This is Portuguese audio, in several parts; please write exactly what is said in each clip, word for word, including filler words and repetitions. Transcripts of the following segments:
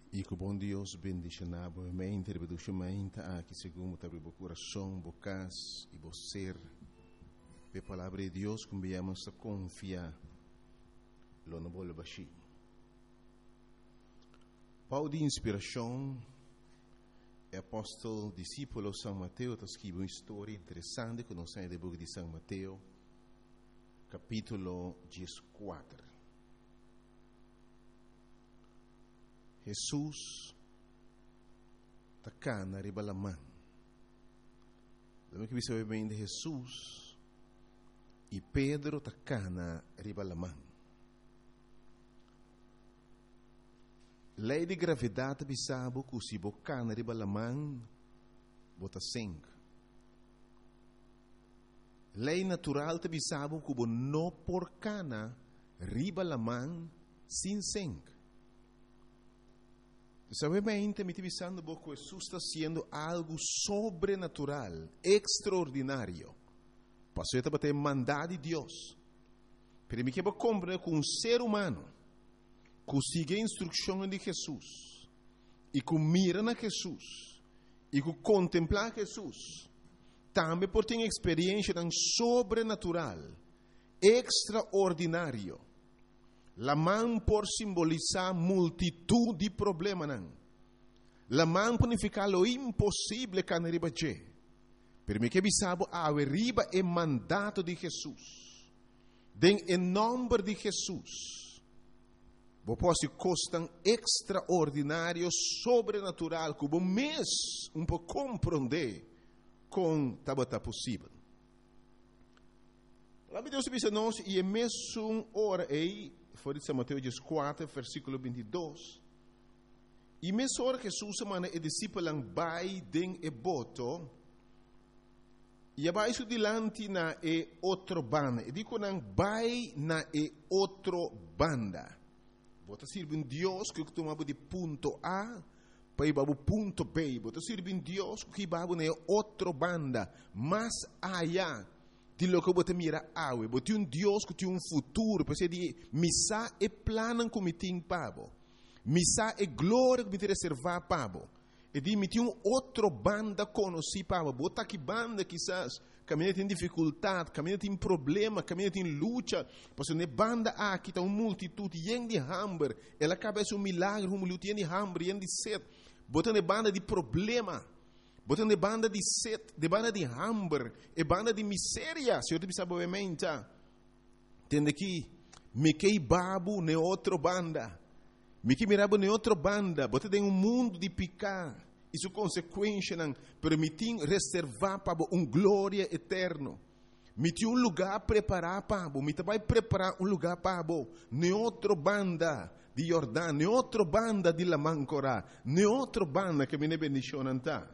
E que o bom Deus bendiga novamente, rebeduchamente aqui segundo o coração, bocas e você. A palavra de Deus que viemos a confiar, lo não vou baixar. Pau de inspiração, é apóstolo, discípulo São Mateus, está escrito uma história interessante que nós temos no livro de São Mateus, capítulo quatorze. Jesus está cá na ribalamã. Lembra que você sabe bem de Jesus e Pedro está cá na ribalamã. Lei de gravidade bisabo que se boca na ribalamã bota sangue. Lei natural te bisabo que não por cana ribalamã sem sangue. Sabe bem, me pensando que Jesus está sendo algo sobrenatural, extraordinário. Passou a ter mandado de Deus. Para mim que eu compreendo que um ser humano que siga a instrução de Jesus e que mira na Jesus e que contempla Jesus, também pode ter uma experiência tão sobrenatural, extraordinário. La mão por simbolizar multitud de problemas. La mão por significar lo impossível que não riba je. Per me que bisabo a riba é mandato de Jesus. Den em nome de Jesus. Bo posso costam extraordinário, sobrenatural, que o mês um pouco compreender com tabata possível. Lá Deus diz nós e é mesmo hora aí. Foi de São Mateus quatro, versículo vinte e dois. E mesmo hora que Jesus semana e discípulos vai den e boto, e abaixo dilante na e outro banda. E digo não vai na e outro banda. Bota sirve em Deus que tu mabu de ponto A para ir para o ponto B. Bota sirve em Deus que babu na outro banda, mais allá. Di lo que você mira awe, você um Deus que tem um futuro, porque de missa e plano que me tem pabo, missa e glória que me tem reservar pabo, e di me tem um outro banda conheci pabo, bota que banda quizás caminha tem dificuldade, caminha tem problema, caminha tem luta, porque ne banda aqui tá uma multitude yen de hambre, ela acaba um milagre, um luta yen de hambre, yen de sede, bota ne banda de problema. Botando de banda de sede, de banda de hambre, e banda de miséria, se eu te pensava obviamente, entende que me que babu ne outra banda, me que mirabo ne outra banda, botando em um mundo de picar, isso consequência não permitir reservar para um glória eterno, me tinha um lugar preparar para, me vai preparar um lugar para, ne outra banda de Jordão, ne outra banda de Lamancora, ne outra banda que me ne bendicionam tá.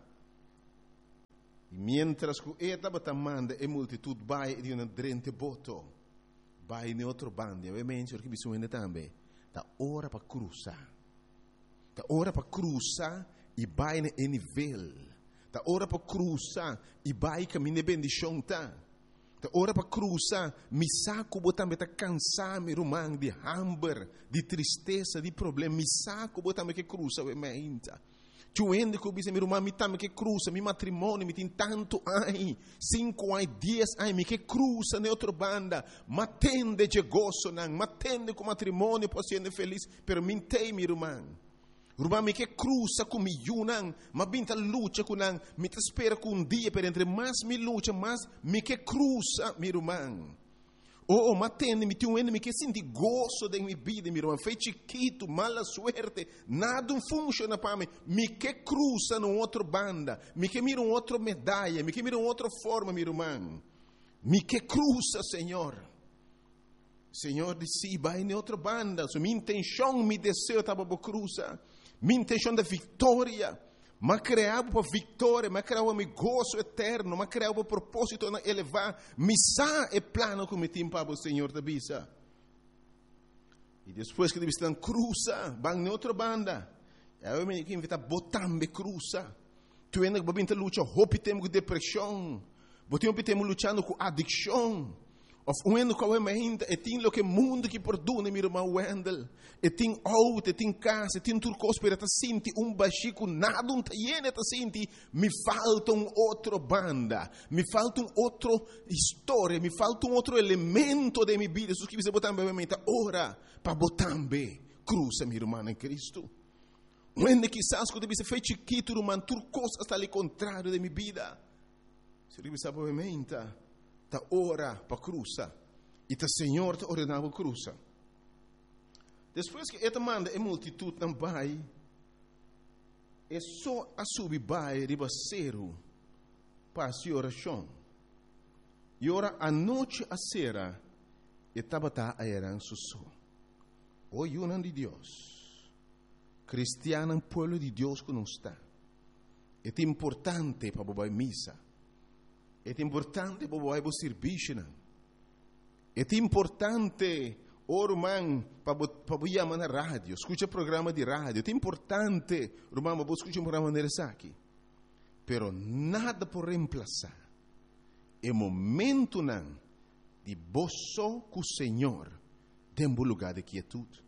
Mientras que esta batamanda e multitud vai di una drente boto, vai in altro bando, ovviamente perché bisogna também, da ora para cruzar, da ora para cruzar e vai em nível, da ora para cruzar e vai caminhar bendição tá, da ora para cruzar, mi saco botambe tá cansar mi rumang de hambre, de tristeza, de problema, mi saco botambe que cruza ovviamente. Chuende que disse, meu irmão, me tame que cruza, meu matrimônio, me tem tanto ai, cinco ai, dez ai, me que cruza na outra banda, matende de gozo, não, matende com matrimônio, posso ser feliz, pero me tem, meu irmão. Irmão, me que cruza com me não, mas binta luta com não, me te espera com um dia, pero entre mais me luta, mais me que cruza, meu irmão. Oh, oh, matende, me tem um me que sente gozo de minha vida, meu irmão. Foi chiquito, mala suerte, nada funciona para mim. Me que cruza numa outra banda, me que mira uma outra medalha, me que mira uma outra forma, meu irmão. Me que cruza, Senhor. Senhor disse, vai em outra banda. So, minha intenção, meu desejo estava para cruzar. Minha intenção de vitória. Mas criava para vitória, mas criava para gozo eterno, mas criava para propósito de elevar. Missa é plano que me tem para o Senhor da bisa. E depois que eles estão cruza, vão em outra banda. Eu me invito a botar me cruza. Tu ainda que babinta luta, hope temos com depressão. Botem temos lutando com adicção. Of uendo kwa meinta, e tin lo que mundo que perdona, meu irmão Wendel. E tin auto, e tin casa, e tin turcos para ta sinti um baxico nada um taiene ta sinti, me falta um outro banda, me falta um outro história, me falta um outro elemento de minha vida. Isso que você botar em mente, ora para botar bem cruza, meu irmão em Cristo. Uende quizás quando você fez chiquito, irmão, turcos está ali contrário de minha vida. Se você sabe em mente, ta ora para cruza e ta Senhor ta ordenava cruza. Depois que esta manda a multitud não vai, é só a subir vai ribaceiro para a oração. E ora a noite a sera e tabata a eran susso. O yunan de Deus, cristiano pueblo de Deus que não está. É importante para bobar missa. É importante para bobar serviço. É importante Orman, para chamar na rádio, escuta programa de rádio. É importante, irmão, para escutar um programa nesse aqui. Pero nada por reemplazar. É momento não de boço com o Senhor, tem um lugar de quietude.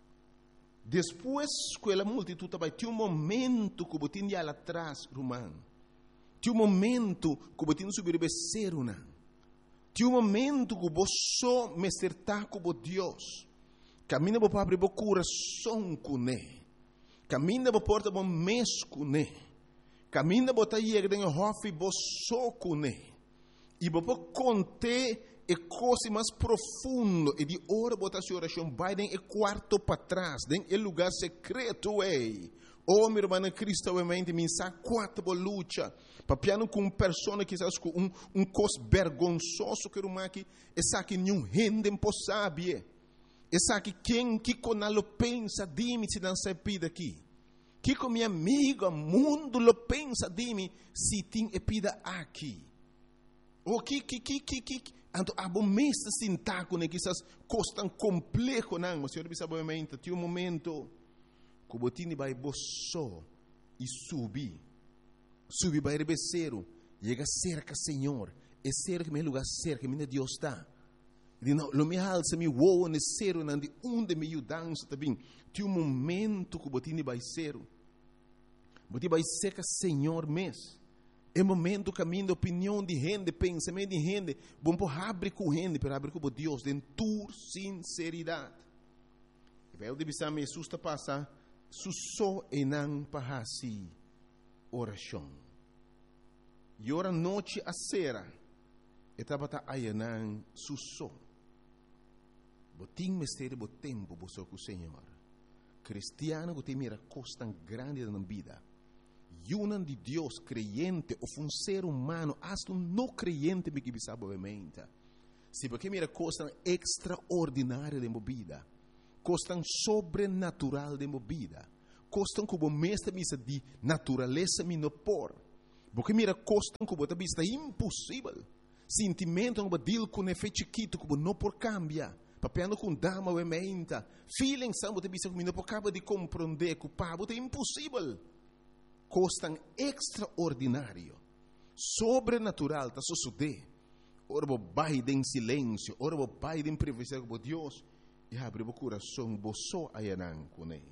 Depois que a multitud vai ter um momento que você tinha lá atrás, irmão. Tem um momento que você tinha subir o becerro, não. Tem um momento que você me acertar com Deus. Camina para abrir o coração com Ele. Camina para porta o mês com Ele. Camina para estar aí dentro do hofe você com Ele. E para contar a coisa mais profunda e de hora botar sua oração vai dentro do quarto para trás, dentro do lugar secreto aí. Oh, meu irmão, Cristo, obviamente, me sabe quatro luta. Papiano com pessoa que sabe um um cos vergonzoso que irmão aqui, essa que nenhum rende impossível. Essa que quem que conalo pensa de mim se não se pida aqui. Que com minha amiga mundo lo pensa de mim se tem epida aqui. O que que que que que anto abo mesta sintaco né que essas coisas tão complexo não, mas senhor sabe obviamente, tem um momento que botini vai boço e subir. Subir vai rebeceiro, chega cerca Senhor, é cerca meu lugar cerca, minha Deus está. E não, lo me alça me voa nesse cero, não de onde me ajudança também. Tem um momento que botini vai ser, botini vai cerca Senhor mês. É momento caminho opinião de gente, pensamento de gente, bom por abrir com gente, para abrir com Deus, de tua sinceridade. E vai o de bisar me susta passar, susso e não pahasi oração. E ora noite a sera, e tabata ayanan susso. Botim mistério bo tempo bo com o Senhor. Cristiano que tem mira costa grande na vida. Yunan de Deus creyente ou um ser humano, hasta um não creyente me que sabe obviamente. Se porque mira costa extraordinária de vida. Costam sobrenatural de movida. Costam como mestre misa de natureza minopor. Porque mira costam como a vista impossível. Sentimento como deal com efeito chiquito como não por cambia. Papiando com dama ou emenda. Feeling são a vista como não por cabo de compreender que o pabo é impossível. Costam extraordinário. Sobrenatural tá suceder. Ora bo vai em silêncio, ora bo vai em privacidade com Deus. E abre o coração, boço ayanan com ele.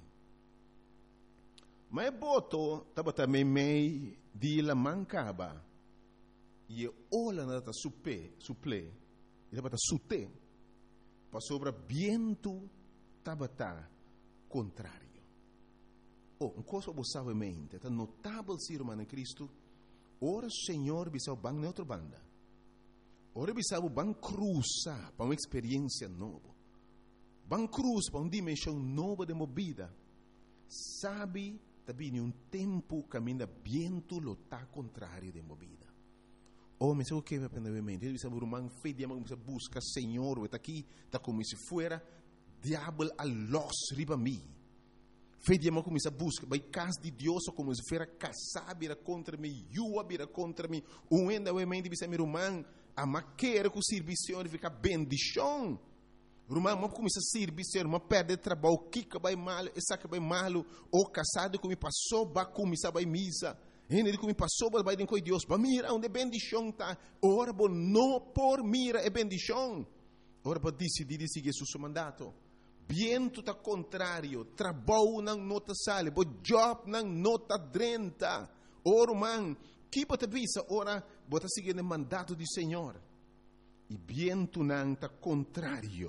Mas boto, estava também meio de la mancaba. E olha na ta supe, suple, e estava ta sute, para sobre viento, estava ta contrário. Oh, uma coisa que você sabe mente, é notável ser humano em Cristo. Ora, Senhor, bisa o bang neutro banda. Ora, bisa o bang cruza para uma experiência nova. Bang cruz para uma dimensão nova de movida. Sabe, também um tempo caminha viento lo tá contrário de movida. Oh, mas o que me aprendeu mente? Ele bisa o irmão fedia, mas busca Senhor, está aqui, está como se fuera diabo a los riba mim. Fedia, mas começa a buscar, vai casa de Deus, como se fuera casar, vira contra mim, yua, vira contra mim. Um enda, o mente, bisa meu irmão, a maquera com o serviço, fica bendição. Irmão, mas começa a servir, irmão, perde trabalho, kika vai mal, essa que vai mal, ou casado que me passou, vai começar vai misa, ele que me passou, vai dentro de Deus, vai mira onde bendição tá, ora, não por mira é bendição, ora para decidir seguir seu mandato. Viento tá contrário, trabalho não nota sale, bo job não nota drenta. Ora, man, que bota visa, ora, bota seguir o mandato do Senhor. E viento não tá contrário.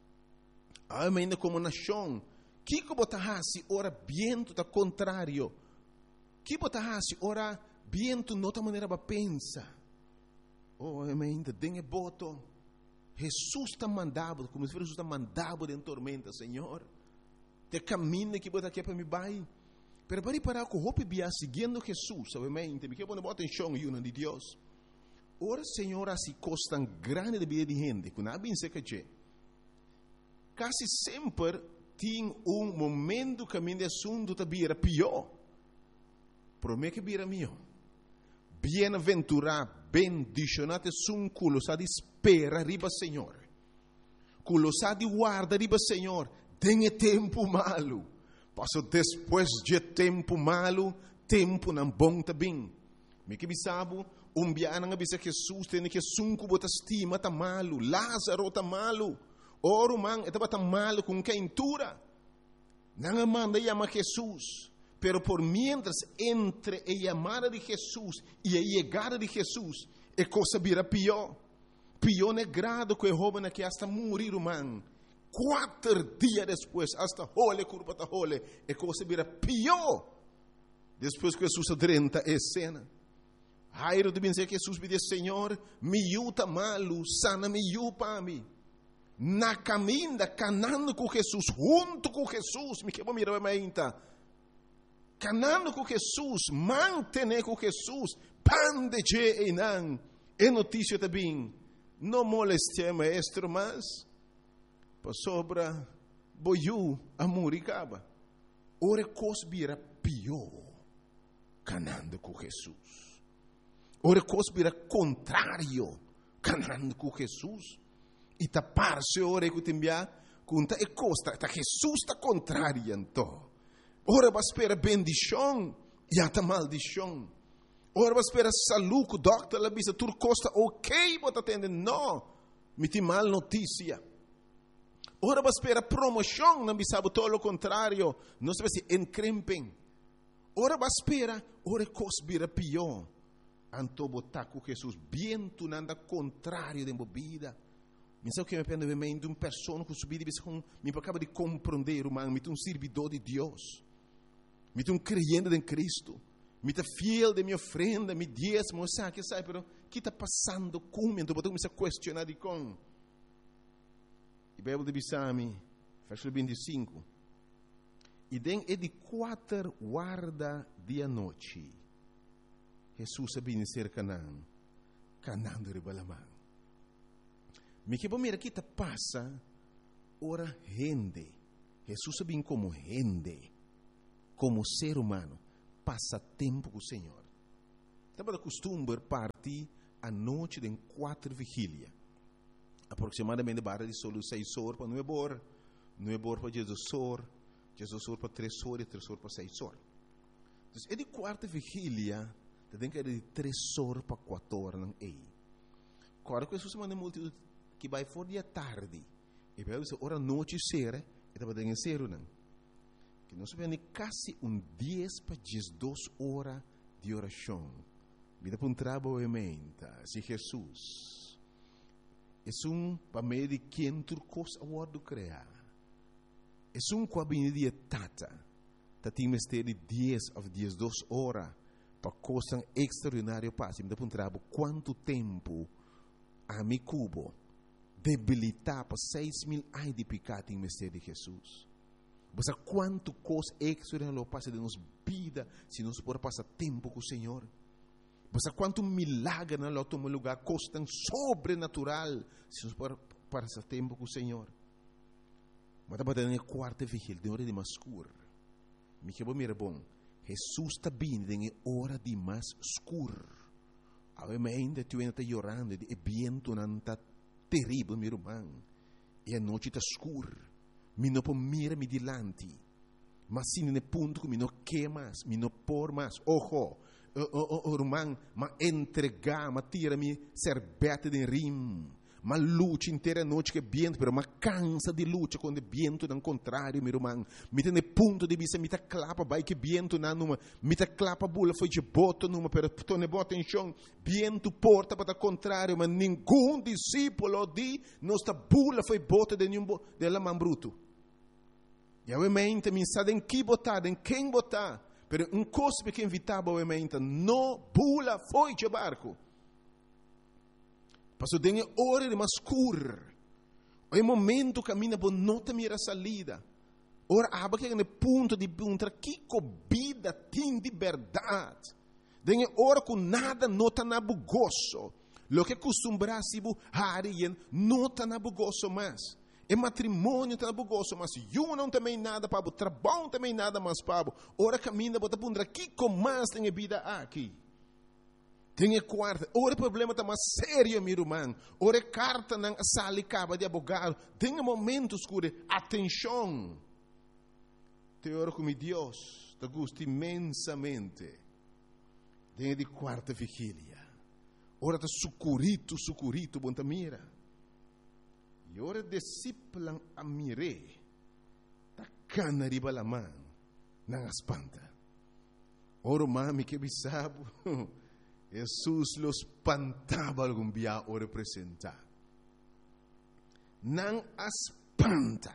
Ainda como nação, que bota hasi, ora, viento tá contrário. Que bota hasi, ora, viento nota maneira para pensa. Oh, ainda dengue boto. Jesus está mandado, como se Jesus está mandado em tormenta, Senhor. Te caminho que bota aqui para me vai. Pero para parar com o bia seguindo Jesus, obviamente, me quer pôr bota em chão e de Deus. Ora, Senhor, assim costa grande de vida de gente, que não bem sei que quase sempre tem um momento que a minha assunto está vira pior. Promete que vira melhor. Bem-aventurado, bendicionado é um culo, sa de espera riba, Senhor. Culo sa de guarda riba, Senhor. Tenha tempo malo. Passo depois de tempo malo, tempo não bom também. Me que bisabo, um biana nga bisa Jesus, tem que sunco bota estima tá malo, Lázaro tá malo. Oro man, etaba tá malo com quentura. Não manda chama Jesus. Pero por mientras entre a llamada de Jesús y a llegada de Jesús, a cosa vira pior. Pior é grado que o joven que hasta morir, man. Quatro dias depois, hasta hole, curva ta hole, a cosa vira pior. Depois que Jesus adrenta a cena. Jairo deve dizer que Jesus me diz, Senhor, me yuta malo, sana me yu para mim. Na caminha, canando com Jesus, junto com Jesus, me quebra mirar a minha canando com Jesus, mantener com Jesus, pan de je e não, é notícia também, não moleste maestro, mas, para sobra, boiu, amor e caba, ora cos vira pior, canando com Jesus, ora cos vira contrário, canando com Jesus, e tapar-se ora que te enviar, conta e costa, tá Jesus está contrário, então. Ora vai esperar bendição e até maldição. Ora vai esperar saúde, o doctor lá bisa tur costa ok, bota atender não, me tem mal notícia. Ora vai esperar promoção, não bisa todo o contrário, não se vai se encrempem. Ora vai esperar, ora coisa vira pior. Anto botar com Jesus, bem tu nada contrário de vida. Me sabe que me pende de uma pessoa que subir e com me acaba de compreender, humano, me um servidor de Deus. Me um creyente em Cristo, me tá fiel de minha ofrenda, me diezmo, sabe que sabe, pero que está passando comigo? Então, eu comecei a questionar de com. E Bíblia de Bissami, versículo vinte e cinco. E den é de quatro guarda dia noite. Jesus sabia ser Canaã, Canaã de Ribalamã. Me que mira que está passa, ora rende. Jesus sabia como rende. Como ser humano, passa tempo com o Senhor. Estava de costume partir à noite de quatro vigílias. Aproximadamente barra de solo seis horas para nove horas, nove horas para Jesus horas, Jesus horas para três horas e três horas para seis horas. Então, é de quarta vigília, tem que ir de três horas para quatro horas. Não é. Agora, que Jesus manda multidão que vai fora de tarde, e vai dizer, hora noite será, e estava dentro de ser, não. Que nós vemos quase um dez para duas horas de oração. Vida para um trabalho emenda, se Jesus. É um para meio de quem tu coisa a word criar. É um com a de tata. Tati mistério de dez a duas horas para coisa extraordinária passe. Vida para um trabalho quanto tempo a mi cubo debilitar para seis mil ai de pecado em mistério de Jesus. Você quanto coisa extraordinária passa de nossa vida se nós podemos passar tempo com o Senhor. Você quanto milagre na nosso lugar coisa tão sobrenatural se nós podemos passar tempo com o Senhor. Mas estava dando a quarta vigília, de hora de mais escuro. Me que bom, mira bom. Jesus está vindo em hora de mais escuro. Ainda tu ainda está chorando, e viento não está terrível, meu irmão. E a noite está escura. Mi não pode mirar me dilante, mas sim no ponto que mi não quer mais, mi não por mais. Ojo, o irmão, mas entregar, mas tira mi serbete de rim, ma luta inteira noite que viento, pero ma cansa de luta quando o viento não contrário, meu irmão. Me tem ponto de vista, me tá clapa, vai que viento na numa, me tá clapa bula foi de boto numa, pero tu ne bota em chão, viento porta para o contrário, mas nenhum discípulo de nossa bula foi bota de nenhum de la man bruto. E obviamente me sabe em que botar, em quem botar, pero um cospe que invitava obviamente, no bula foi de barco. Passou dengue hora de mascur. É momento que a minha bonota mira salida. Ora, aba que é no ponto de perguntar que vida tem de verdade. Dengue hora com nada nota na bugoso. Lo que costumbra se bu harien nota na bugoso mais. É matrimônio tá na bugoso, mas eu não também nada para o trabalho também nada mais para. Ora caminha bota perguntar que mais tem vida aqui. Tem quarta, ora o problema está mais sério, meu irmão. Ora carta não sale caba de advogado. Tem momentos que atenção. Te oro com Deus, te gosto imensamente. Tem de quarta vigília. Ora está sucurito, sucurito, bom ta mira. E ora disciplan a mire. Ta cana riba la man, não espanta. Ora mami que bisabo. Jesus los espantava algum dia o representar. Não espanta.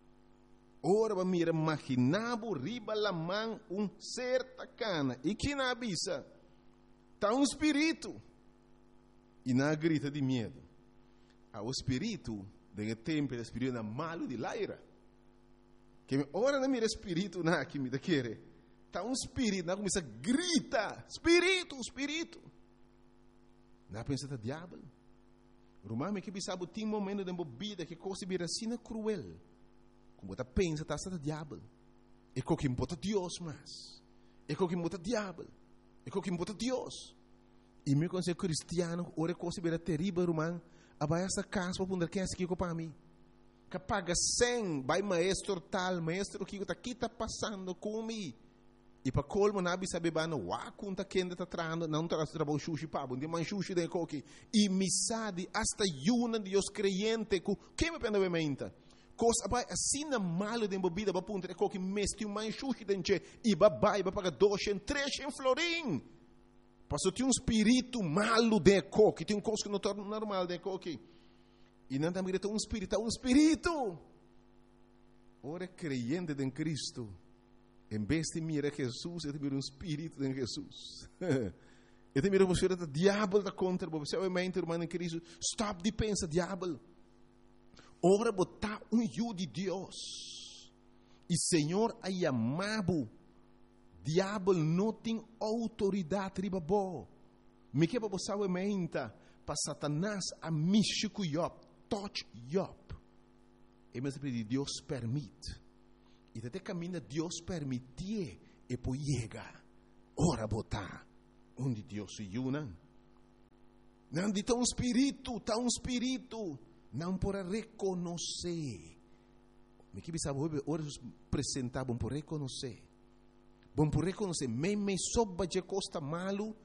Ora va mira imaginavo riba la man um ser tacana. E que na avisa? Tá um espírito. E na grita de medo. Ah, o espírito, de tempo, o espírito é malo de laira. Que ora não mira espírito na que me da querer. Está um espírito, não começa a gritar, espírito, espírito. Não pensa que é diabo. Romano que sabe tem momento de vida que coisa vira assim cruel. Como você pensa que está diabo. É o que importa Deus mais. É o que importa diabo. É o que importa Deus. E meu conselho cristiano, ora coisa vira terrível, romano. Abai essa casa para poder que é aqui para mim. Que paga cem, vai maestro tal, maestro que está passando comigo. E para colmo nabi sabe bano wa kunta kenda ta trando não tra trabalho sushi pabo de man sushi de coque e misadi hasta yuna de os creyente ku que me pena obviamente coisa vai assim na malo de bebida para punta coque mesti um man sushi denche e babai ba paga dois em três em florim passou tem um espírito malo de coque tem um coisa que não torna normal de coque e não também tem um espírito um espírito ora creyente em Cristo. Em vez de mirar Jesus, eu te miro um espírito em Jesus. Eu te miro você o diabo da contra você, obviamente, irmão em Cristo. Stop de pensar, diabo. Ora botar um eu de Deus. E Senhor aí amado. Diabo não tem autoridade riba bo. Me que para você obviamente para Satanás a místico Job, touch Job. E mas Deus permite. E até caminha Deus permitir e poi chega. Ora botar onde Deus se une. Não de um espírito, tá um espírito, não para reconhecer. Me que sabe ora apresentar bom para reconhecer. Bom para reconhecer, me me soba de costa malo,